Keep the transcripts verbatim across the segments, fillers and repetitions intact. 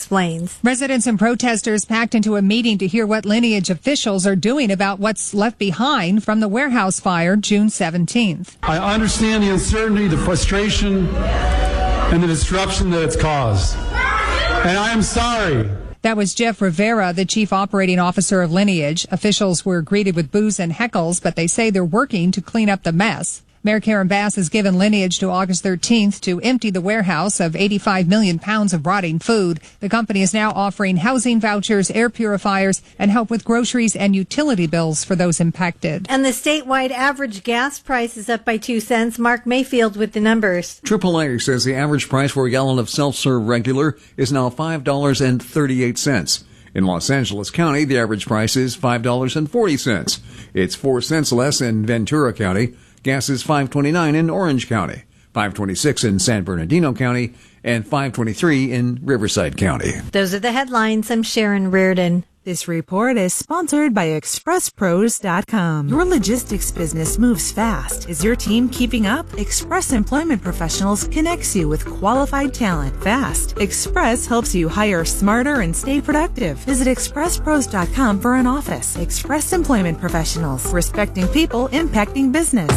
explains. Residents and protesters packed into a meeting to hear what Lineage officials are doing about what's left behind from the warehouse fire June seventeenth. I understand the uncertainty, the frustration, and the disruption that it's caused. And I am sorry. That was Jeff Rivera, the chief operating officer of Lineage. Officials were greeted with boos and heckles, but they say they're working to clean up the mess. Mayor Karen Bass has given Lineage to August thirteenth to empty the warehouse of eighty-five million pounds of rotting food. The company is now offering housing vouchers, air purifiers, and help with groceries and utility bills for those impacted. And the statewide average gas price is up by two cents. Mark Mayfield with the numbers. triple A says the average price for a gallon of self-serve regular is now five dollars and thirty-eight cents. In Los Angeles County, the average price is five dollars and forty cents. It's four cents less in Ventura County. Gas is five twenty-nine in Orange County, five twenty-six in San Bernardino County, and five twenty-three in Riverside County. Those are the headlines. I'm Sharon Reardon. This report is sponsored by express pros dot com. Your logistics business moves fast. Is your team keeping up? Express Employment Professionals connects you with qualified talent fast. Express helps you hire smarter and stay productive. Visit express pros dot com for an office. Express Employment Professionals, respecting people, impacting business.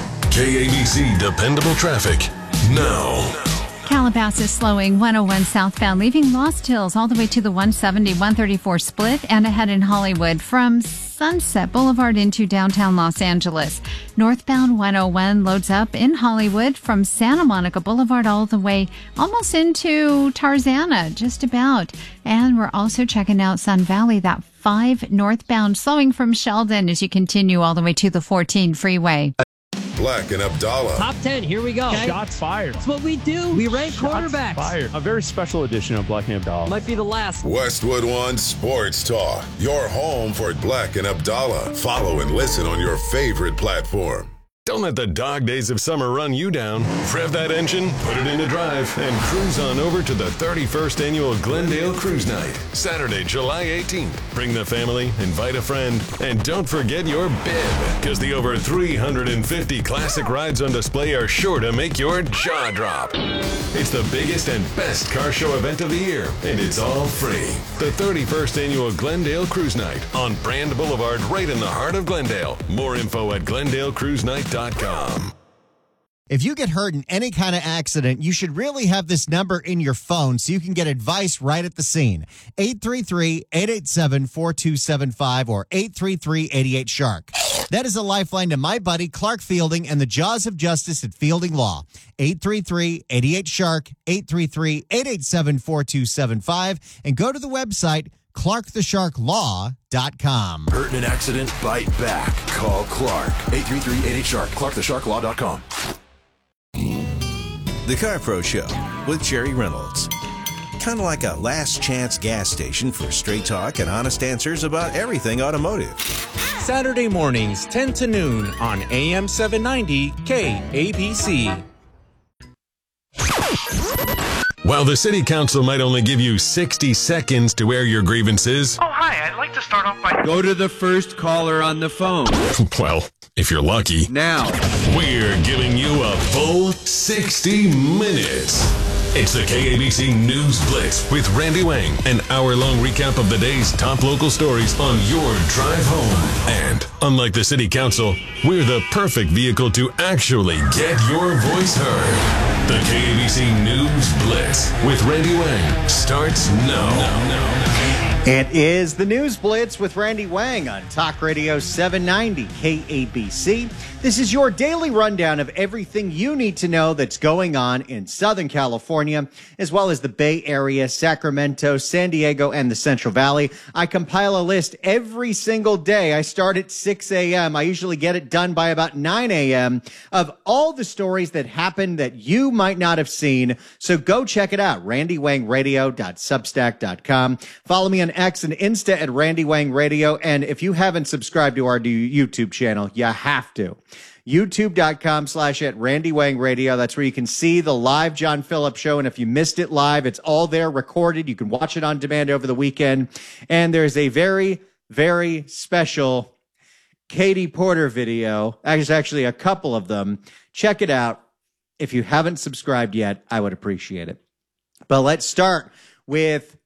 K A B C Dependable Traffic now. Calabasas slowing one oh one southbound, leaving Lost Hills all the way to the one seventy, one thirty-four split, and ahead in Hollywood from Sunset Boulevard into downtown Los Angeles. Northbound one oh one loads up in Hollywood from Santa Monica Boulevard all the way almost into Tarzana, just about. And we're also checking out Sun Valley, that five northbound, slowing from Sheldon as you continue all the way to the fourteen freeway. Black and Abdallah. Top ten, here we go. Okay. Shots fired. That's what we do. We rank Shots quarterbacks. Fired. A very special edition of Black and Abdallah. Might be the last. Westwood One Sports Talk. Your home for Black and Abdallah. Follow and listen on your favorite platform. Don't let the dog days of summer run you down. Rev that engine, put it into drive, and cruise on over to the thirty-first Annual Glendale Cruise Night, Saturday, July eighteenth. Bring the family, invite a friend, and don't forget your bib, because the over three hundred fifty classic rides on display are sure to make your jaw drop. It's the biggest and best car show event of the year, and it's all free. The thirty-first Annual Glendale Cruise Night on Brand Boulevard, right in the heart of Glendale. More info at glendale cruise night dot com. If you get hurt in any kind of accident, you should really have this number in your phone so you can get advice right at the scene. eight three three, eight eight seven, four two seven five or eight three three, eight eight, shark. That is a lifeline to my buddy Clark Fielding and the Jaws of Justice at Fielding Law. eight three three, eight eight, shark, eight three three, eight eight seven, four two seven five, and go to the website clark the shark law dot com. Hurt in an accident? Bite back. Call Clark. eight three three, eight eight, shark. clark the shark law dot com. The Car Pro Show with Jerry Reynolds. Kind of like a last chance gas station for straight talk and honest answers about everything automotive. Saturday mornings, ten to noon on A M seven ninety K A B C. While the City Council might only give you sixty seconds to air your grievances. Oh, hi, I'd like to start off by... Go to the first caller on the phone. Well, if you're lucky. Now. We're giving you a full sixty minutes. It's the K A B C News Blitz with Randy Wang, an hour-long recap of the day's top local stories on your drive home. And, unlike the City Council, we're the perfect vehicle to actually get your voice heard. The K A B C News Blitz with Randy Wang starts now. now, now. It is the News Blitz with Randy Wang on Talk Radio seven ninety K A B C. This is your daily rundown of everything you need to know that's going on in Southern California, as well as the Bay Area, Sacramento, San Diego, and the Central Valley. I compile a list every single day. I start at six a.m. I usually get it done by about nine a.m. of all the stories that happened that you might not have seen. So go check it out, randy wang radio dot substack dot com. Follow me on X and Insta at Randy Wang Radio. And if you haven't subscribed to our YouTube channel, you have to. YouTube.com slash at Randy Wang Radio. That's where you can see the live John Phillips show. And if you missed it live, it's all there recorded. You can watch it on demand over the weekend. And there's a very, very special Katie Porter video. There's actually a couple of them. Check it out. If you haven't subscribed yet, I would appreciate it. But let's start with